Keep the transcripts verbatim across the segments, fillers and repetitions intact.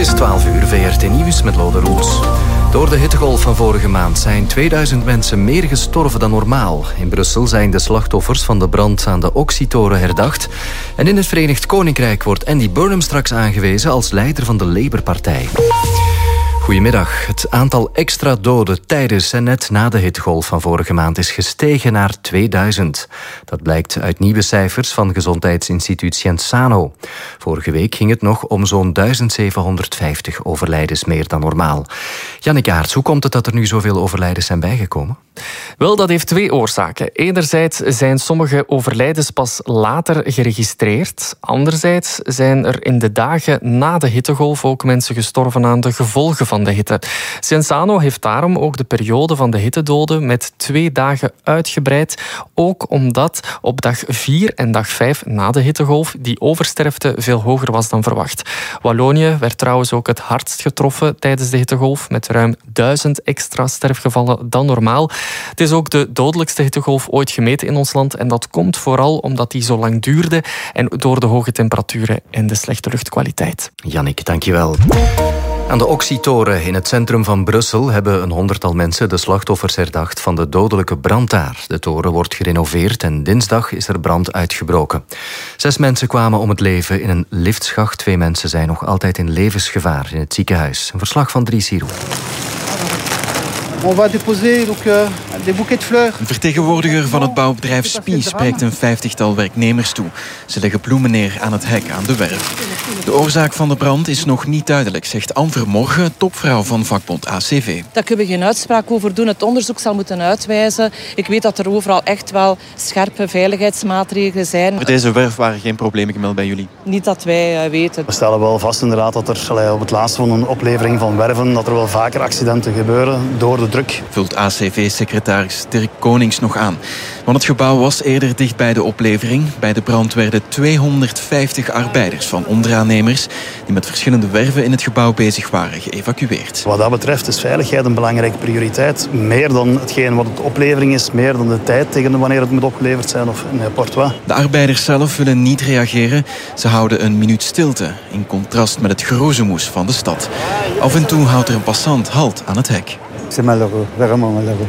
is twaalf uur, V R T Nieuws met Lode Roels. Door de hittegolf van vorige maand zijn tweeduizend mensen meer gestorven dan normaal. In Brussel zijn de slachtoffers van de brand aan de Oxytoren herdacht. En in het Verenigd Koninkrijk wordt Andy Burnham straks aangewezen als leider van de Labour-partij. Goedemiddag. Het aantal extra doden tijdens en net na de hittegolf van vorige maand is gestegen naar tweeduizend. Dat blijkt uit nieuwe cijfers van gezondheidsinstituut Cienzano. Vorige week ging het nog om zo'n duizend zevenhonderdvijftig overlijdens meer dan normaal. Jannik Aerts, hoe komt het dat er nu zoveel overlijdens zijn bijgekomen? Wel, dat heeft twee oorzaken. Enerzijds zijn sommige overlijdens pas later geregistreerd. Anderzijds zijn er in de dagen na de hittegolf ook mensen gestorven aan de gevolgen van de hitte. Cienzano heeft daarom ook de periode van de hittedoden met twee dagen uitgebreid. Ook omdat op dag vier en dag vijf na de hittegolf die oversterfte veel hoger was dan verwacht. Wallonië werd trouwens ook het hardst getroffen tijdens de hittegolf met ruim duizend extra sterfgevallen dan normaal. Het is ook de dodelijkste hittegolf ooit gemeten in ons land en dat komt vooral omdat die zo lang duurde en door de hoge temperaturen en de slechte luchtkwaliteit. Jannik, dankjewel. Aan de Oxytoren in het centrum van Brussel hebben een honderdtal mensen de slachtoffers herdacht van de dodelijke brand daar. De toren wordt gerenoveerd en dinsdag is er brand uitgebroken. Zes mensen kwamen om het leven in een liftschacht. Twee mensen zijn nog altijd in levensgevaar in het ziekenhuis. Een verslag van Dries Siro. On va déposer donc uh, des bouquets de fleurs. Een vertegenwoordiger van het bouwbedrijf Spie spreekt een vijftigtal werknemers toe. Ze leggen bloemen neer aan het hek aan de werf. De oorzaak van de brand is nog niet duidelijk, zegt Anne Vermorgen, topvrouw van vakbond A C V. Daar kunnen we geen uitspraak over doen. Het onderzoek zal moeten uitwijzen. Ik weet dat er overal echt wel scherpe veiligheidsmaatregelen zijn. Voor deze werf waren geen problemen gemeld bij jullie? Niet dat wij uh, weten. We stellen wel vast inderdaad dat er allee, op het laatste van een oplevering van werven dat er wel vaker accidenten gebeuren door de druk. Vult A C V-secretaris Dirk Konings nog aan. Want het gebouw was eerder dicht bij de oplevering. Bij de brand werden tweehonderdvijftig arbeiders van onderaannemers die met verschillende werven in het gebouw bezig waren geëvacueerd. Wat dat betreft is veiligheid een belangrijke prioriteit. Meer dan hetgeen wat het oplevering is, meer dan de tijd tegen wanneer het moet opgeleverd zijn of in Portois. De arbeiders zelf willen niet reageren. Ze houden een minuut stilte, in contrast met het geroezemoes van de stad. Af en toe houdt er een passant halt aan het hek. C'est malheureux, vraiment malheureux.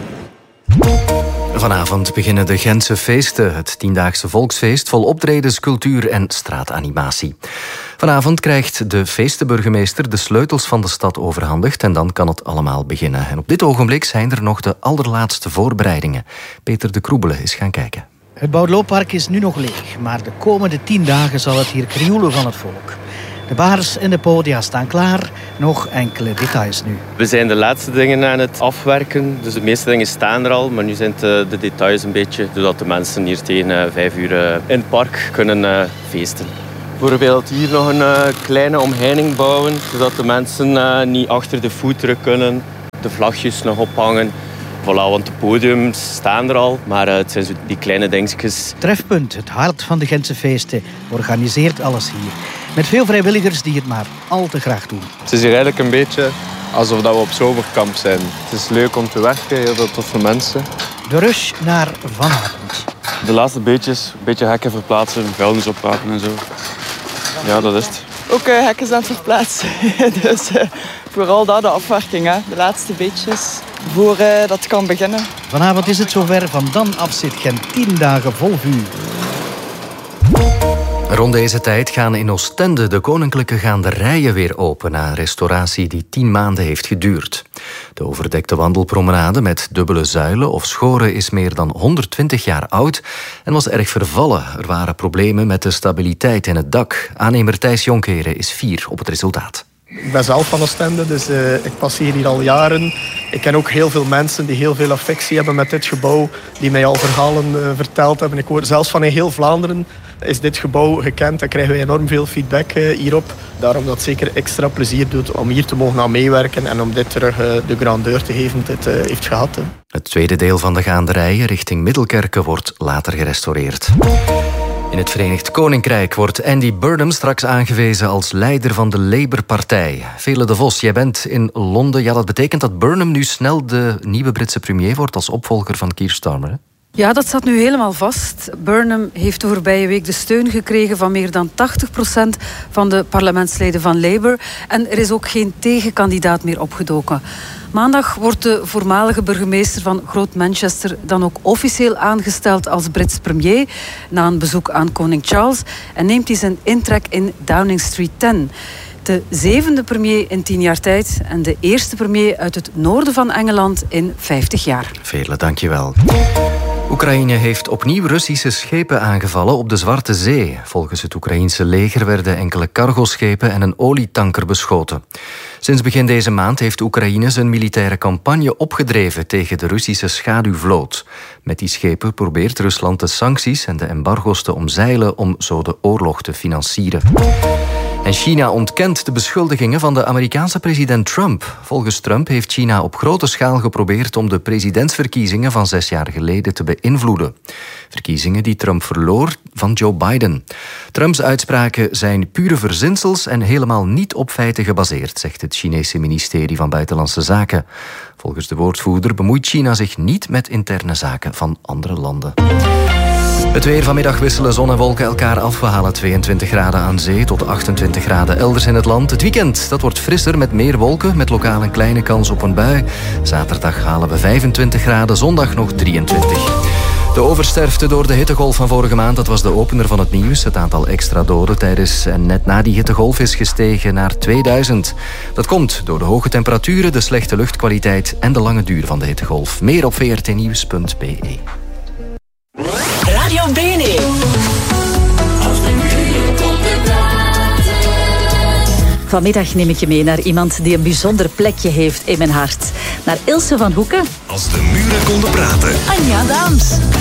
Vanavond beginnen de Gentse feesten, het tiendaagse volksfeest vol optredens, cultuur en straatanimatie. Vanavond krijgt de feestenburgemeester de sleutels van de stad overhandigd en dan kan het allemaal beginnen. En op dit ogenblik zijn er nog de allerlaatste voorbereidingen. Peter de Kroebele is gaan kijken. Het Bouwlooppark is nu nog leeg, maar de komende tien dagen zal het hier krioelen van het volk. De bars en de podia staan klaar. Nog enkele details nu. We zijn de laatste dingen aan het afwerken. Dus de meeste dingen staan er al. Maar nu zijn de, de details een beetje... zodat de mensen hier tegen uh, vijf uur uh, in het park kunnen uh, feesten. Bijvoorbeeld hier nog een uh, kleine omheining bouwen. Zodat de mensen uh, niet achter de foodtruck kunnen. De vlagjes nog ophangen. Voilà, want de podiums staan er al, maar uh, het zijn zo die kleine dingetjes. Trefpunt, het hart van de Gentse feesten, organiseert alles hier. Met veel vrijwilligers die het maar al te graag doen. Het is hier eigenlijk een beetje alsof we op zomerkamp zijn. Het is leuk om te werken, heel veel toffe mensen. De rush naar vanavond. De laatste beetjes, een beetje hekken verplaatsen, vuilnis oprapen en zo. Ja, dat is het. Ook uh, hekken aan het verplaatsen. Dus uh, vooral dat, de afwerking, hè. De laatste beetjes. Voor uh, dat kan beginnen. Vanavond is het zover. Van dan af zit Gent tien dagen vol vuur. Rond deze tijd gaan in Oostende de koninklijke gaanderijen weer open na een restauratie die tien maanden heeft geduurd. De overdekte wandelpromenade met dubbele zuilen of schoren is meer dan honderdtwintig jaar oud en was erg vervallen. Er waren problemen met de stabiliteit in het dak. Aannemer Thijs Jonkeren is fier op het resultaat. Ik ben zelf van Oostende, dus uh, ik passeer hier al jaren. Ik ken ook heel veel mensen die heel veel affectie hebben met dit gebouw, die mij al verhalen uh, verteld hebben. Ik hoor zelfs van in heel Vlaanderen is dit gebouw gekend en krijgen we enorm veel feedback uh, hierop. Daarom dat het zeker extra plezier doet om hier te mogen aan meewerken en om dit terug uh, de grandeur te geven dat het uh, heeft gehad. Hè. Het tweede deel van de gaanderijen richting Middelkerke wordt later gerestaureerd. In het Verenigd Koninkrijk wordt Andy Burnham straks aangewezen als leider van de Labour-partij. Vele de Vos, jij bent in Londen. Ja, dat betekent dat Burnham nu snel de nieuwe Britse premier wordt als opvolger van Keir Starmer, hè? Ja, dat staat nu helemaal vast. Burnham heeft de voorbije week de steun gekregen van meer dan tachtig procent van de parlementsleden van Labour. En er is ook geen tegenkandidaat meer opgedoken. Maandag wordt de voormalige burgemeester van Groot Manchester dan ook officieel aangesteld als Brits premier na een bezoek aan koning Charles en neemt hij zijn intrek in Downing Street tien. De zevende premier in tien jaar tijd en de eerste premier uit het noorden van Engeland in vijftig jaar. Veerle, dankjewel. Oekraïne heeft opnieuw Russische schepen aangevallen op de Zwarte Zee. Volgens het Oekraïense leger werden enkele cargoschepen en een olietanker beschoten. Sinds begin deze maand heeft Oekraïne zijn militaire campagne opgedreven tegen de Russische schaduwvloot. Met die schepen probeert Rusland de sancties en de embargo's te omzeilen om zo de oorlog te financieren. En China ontkent de beschuldigingen van de Amerikaanse president Trump. Volgens Trump heeft China op grote schaal geprobeerd om de presidentsverkiezingen van zes jaar geleden te beïnvloeden. Verkiezingen die Trump verloor van Joe Biden. Trumps uitspraken zijn pure verzinsels en helemaal niet op feiten gebaseerd, zegt het Chinese ministerie van Buitenlandse Zaken. Volgens de woordvoerder bemoeit China zich niet met interne zaken van andere landen. Het weer vanmiddag wisselen zon en wolken elkaar af. We halen tweeëntwintig graden aan zee tot achtentwintig graden elders in het land. Het weekend dat wordt frisser met meer wolken, met lokaal een kleine kans op een bui. Zaterdag halen we vijfentwintig graden, zondag nog drieëntwintig. De oversterfte door de hittegolf van vorige maand, dat was de opener van het nieuws. Het aantal extra doden tijdens en net na die hittegolf is gestegen naar tweeduizend. Dat komt door de hoge temperaturen, de slechte luchtkwaliteit en de lange duur van de hittegolf. Meer op v r t nieuws punt b e. Radio B N E. Vanmiddag neem ik je mee naar iemand die een bijzonder plekje heeft in mijn hart. Naar Ilse van Hoeken. Als de muren konden praten. Anja Daams.